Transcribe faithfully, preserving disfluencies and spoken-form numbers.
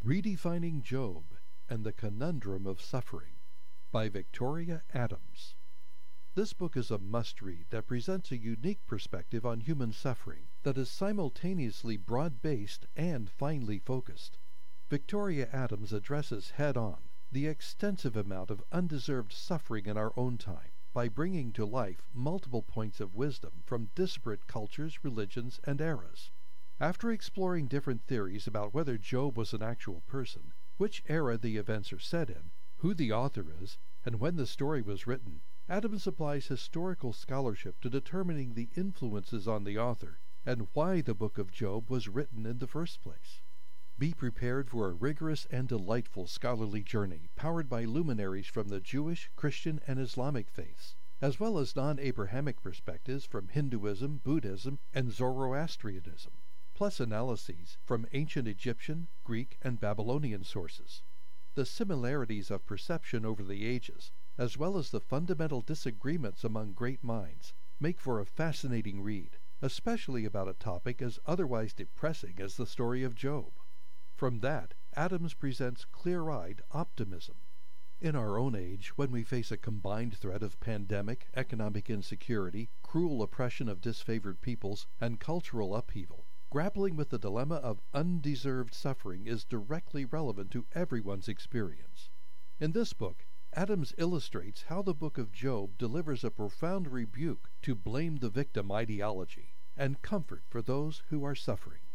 Redefining Job and the Conundrum of Suffering by Victoria Adams. This book is a must-read that presents a unique perspective on human suffering that is simultaneously broad-based and finely focused. Victoria Adams addresses head-on the extensive amount of undeserved suffering in our own time by bringing to life multiple points of wisdom from disparate cultures, religions, and eras. After exploring different theories about whether Job was an actual person, which era the events are set in, who the author is, and when the story was written, Adams applies historical scholarship to determining the influences on the author and why the book of Job was written in the first place. Be prepared for a rigorous and delightful scholarly journey powered by luminaries from the Jewish, Christian, and Islamic faiths, as well as non-Abrahamic perspectives from Hinduism, Buddhism, and Zoroastrianism, plus analyses from ancient Egyptian, Greek, and Babylonian sources. The similarities of perception over the ages, as well as the fundamental disagreements among great minds, make for a fascinating read, especially about a topic as otherwise depressing as the story of Job. From that, Adams presents clear-eyed optimism. In our own age, when we face a combined threat of pandemic, economic insecurity, cruel oppression of disfavored peoples, and cultural upheaval, grappling with the dilemma of undeserved suffering is directly relevant to everyone's experience. In this book, Adams illustrates how the book of Job delivers a profound rebuke to blame the victim ideology and comfort for those who are suffering.